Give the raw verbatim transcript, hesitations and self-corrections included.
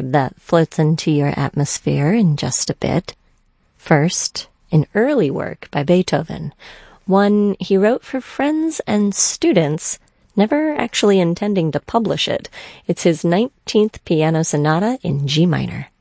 vibe that floats into your atmosphere in just a bit. First, an early work by Beethoven, one he wrote for friends and students, never actually intending to publish it. It's his nineteenth Piano Sonata in G minor.